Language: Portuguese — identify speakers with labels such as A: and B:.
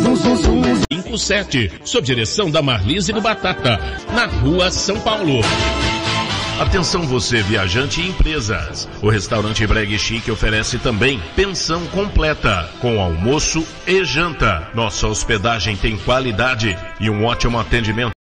A: 57, sob direção da Marlise do Batata, na Rua São Paulo. Atenção você, viajante e empresas. O restaurante Brega Chique oferece também pensão completa, com almoço e janta. Nossa hospedagem tem qualidade e um ótimo atendimento.